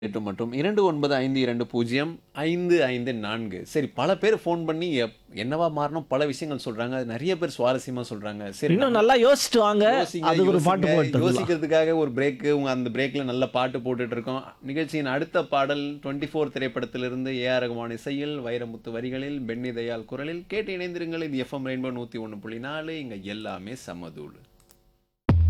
8 மற்றும் 2952055554. சரி, பல பேர் ஃபோன் பண்ணி என்னவா மாறணும் பல விஷயங்கள் சொல்றாங்க. அது நெறைய பேர் சுவாரஸ்யமா சொல்றாங்க. சரி இன்னும் நம்ம நல்லா யோசிச்சுட்டு வாங்க. யோசிங்க, அதுக்கு ஒரு பாட்டு யோசிங்க. போட்டு தரலாம். யோசிக்கிறதுக்காக ஒரு பிரேக்கு. அந்த பிரேக்ல நல்ல பாட்டு போட்டுட்டு இருக்கோம். நிகழ்ச்சியின் அடுத்த பாடல் 24 திரைப்படத்திலிருந்து ஏ.ஆர். ரகுமான் இசையில், வைரமுத்து வரிகளில், பென்னி தயாள் குரலில் கேட்டு இணைந்திருங்கள். இது எஃப்எம் ரெயின்போ 101.4. இங்க எல்லாமே சமதூளு.